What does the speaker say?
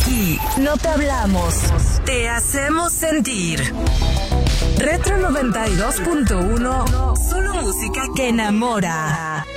Aquí no te hablamos, te hacemos sentir. Retro 92.1, solo música que enamora.